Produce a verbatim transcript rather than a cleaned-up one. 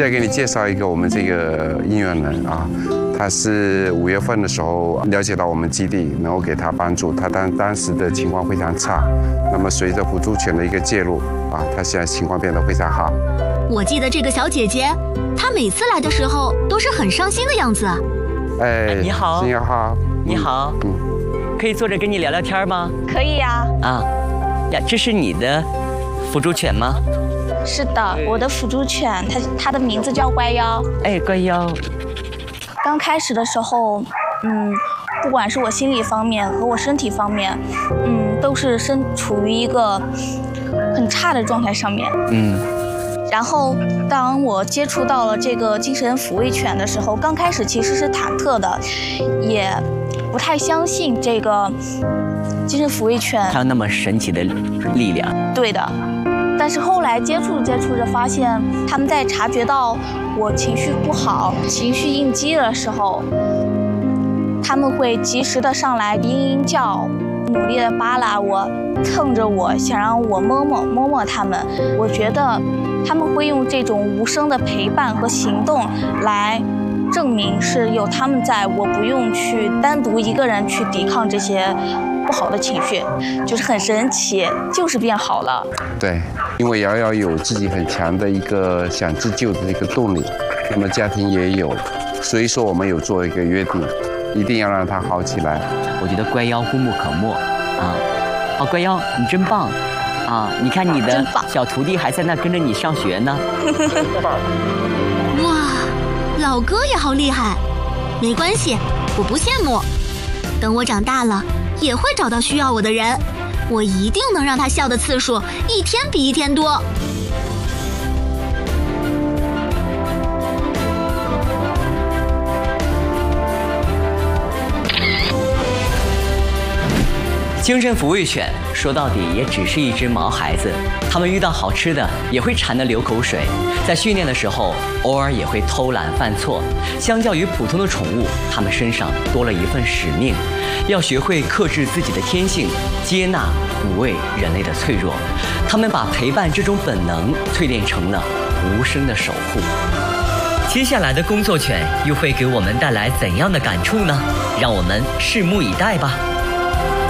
再给你介绍一个我们这个应援人啊，他是五月份的时候了解到我们基地，然后给他帮助，他当当时的情况非常差，那么随着辅助犬的一个介入啊，他现在情况变得非常好。 我记得这个小姐姐，她每次来的时候都是很伤心的样子。 哎， 你好， 你好， 你好，嗯，可以坐着跟你聊聊天吗？ 可以呀。 啊，呀，这是你的辅助犬吗？ 是的，我的辅助犬，它它的名字叫乖妖。 哎，乖妖。 刚开始的时候，嗯，不管是我心理方面和我身体方面，嗯，都是身处于一个很差的状态上面。 嗯。 然后，当我接触到了这个精神抚慰犬的时候，刚开始其实是忐忑的，也不太相信这个精神抚慰犬它有那么神奇的力量。 对的。但是后来接触着接触着，发现他们在察觉到我情绪不好、情绪应激的时候，他们会及时的上来嘤嘤叫，努力的扒拉我、蹭着我，想让我摸摸摸摸他们。我觉得他们会用这种无声的陪伴和行动来证明是有他们在，我不用去单独一个人去抵抗这些不好的情绪，就是很神奇，就是变好了。 对，因为瑶瑶有自己很强的一个想自救的一个动力，那么家庭也有，所以说我们有做一个约定，一定要让她好起来。 我觉得乖妖功不可没啊！哦，乖妖你真棒啊！你看你的小徒弟还在那跟着你上学呢。 哇，老哥也好厉害！没关系，我不羡慕。等我长大了，也会找到需要我的人，我一定能让他笑的次数一天比一天多。 精神抚慰犬说到底也只是一只毛孩子，它们遇到好吃的也会馋得流口水，在训练的时候偶尔也会偷懒犯错。相较于普通的宠物，它们身上多了一份使命，要学会克制自己的天性，接纳抚慰人类的脆弱。它们把陪伴这种本能淬炼成了无声的守护。接下来的工作犬又会给我们带来怎样的感触呢？让我们拭目以待吧。